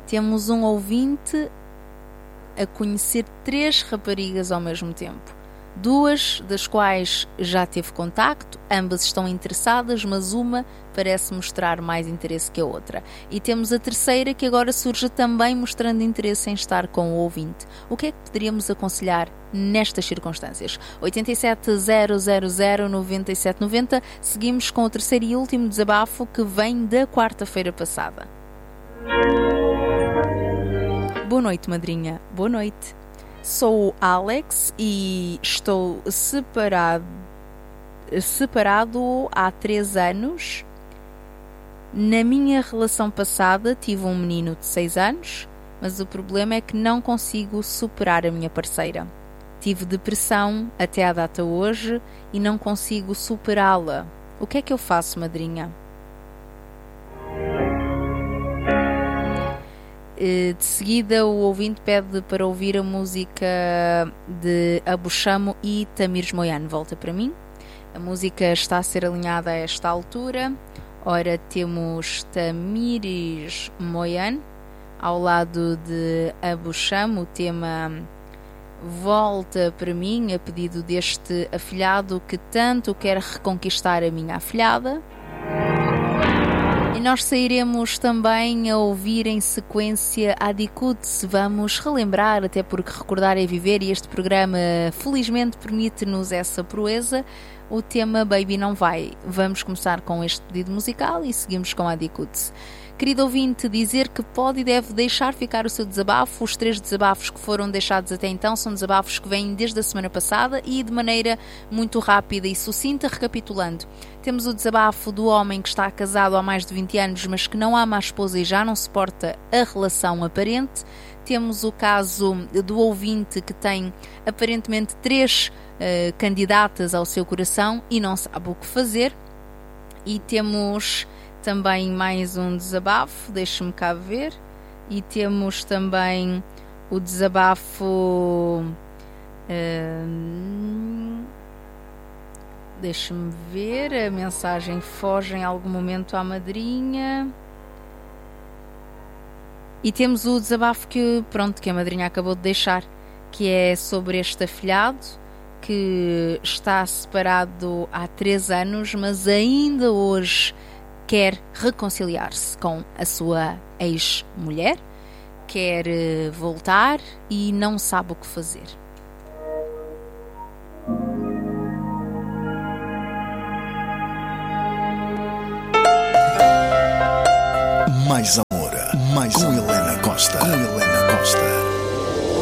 Temos um ouvinte a conhecer 3 raparigas ao mesmo tempo. 2 das quais já teve contacto, ambas estão interessadas, mas uma parece mostrar mais interesse que a outra. E temos a terceira que agora surge também mostrando interesse em estar com o ouvinte. O que é que poderíamos aconselhar nestas circunstâncias? 87-000-9790. Seguimos com o terceiro e último desabafo que vem da quarta-feira passada. Boa noite, madrinha. Boa noite. Sou o Alex e estou separado há 3 anos. Na minha relação passada tive um menino de 6 anos, mas o problema é que não consigo superar a minha parceira. Tive depressão até à data hoje e não consigo superá-la. O que é que eu faço, madrinha? De seguida o ouvinte pede para ouvir a música de Abu Chamo e Tamires Moiano. Volta para mim. A música está a ser alinhada a esta altura. Ora, temos Tamires Moiano ao lado de Abu Chamo. O tema Volta para mim, a pedido deste afilhado que tanto quer reconquistar a minha afilhada. E nós sairemos também a ouvir em sequência Adikuts. Vamos relembrar, até porque recordar é viver e este programa felizmente permite-nos essa proeza, o tema Baby Não Vai. Vamos começar com este pedido musical e seguimos com Adikuts. Querido ouvinte, dizer que pode e deve deixar ficar o seu desabafo. Os 3 desabafos que foram deixados até então são desabafos que vêm desde a semana passada e de maneira muito rápida e sucinta. Recapitulando, temos o desabafo do homem que está casado há mais de 20 anos, mas que não ama a esposa e já não suporta a relação aparente. Temos o caso do ouvinte que tem aparentemente 3 candidatas ao seu coração e não sabe o que fazer. E temos também mais um desabafo, deixe-me cá ver, e temos também o desabafo, deixe-me ver, a mensagem foge em algum momento à madrinha, e temos o desabafo que a madrinha acabou de deixar, que é sobre este afilhado que está separado há 3 anos, mas ainda hoje quer reconciliar-se com a sua ex-mulher, quer voltar e não sabe o que fazer. Mais amor, mais com Helena Costa.